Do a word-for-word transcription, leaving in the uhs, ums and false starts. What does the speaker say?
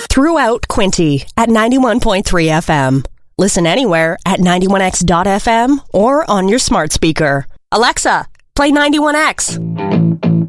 throughout Quinte at ninety-one point three F M. Listen anywhere at ninety-one X dot F M or on your smart speaker. Alexa, play ninety-one X.